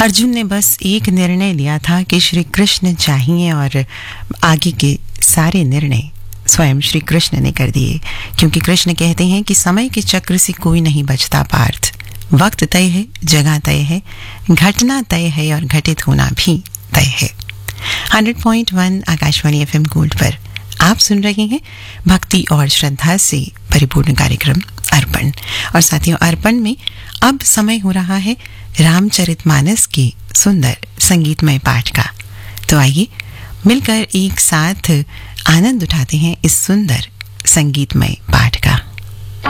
अर्जुन ने बस एक निर्णय लिया था कि श्री कृष्ण चाहिए और आगे के सारे निर्णय स्वयं श्री कृष्ण ने कर दिए, क्योंकि कृष्ण कहते हैं कि समय के चक्र से कोई नहीं बचता पार्थ। वक्त तय है, जगह तय है, घटना तय है और घटित होना भी तय है। 100.1 आकाशवाणी FM गोल्ड पर आप सुन रहे हैं भक्ति और श्रद्धा से परिपूर्ण कार्यक्रम अर्पण। और साथियों, अर्पण में अब समय हो रहा है रामचरितमानस के सुंदर संगीतमय पाठ का। तो आइए मिलकर एक साथ आनंद उठाते हैं इस सुंदर संगीतमय पाठ का।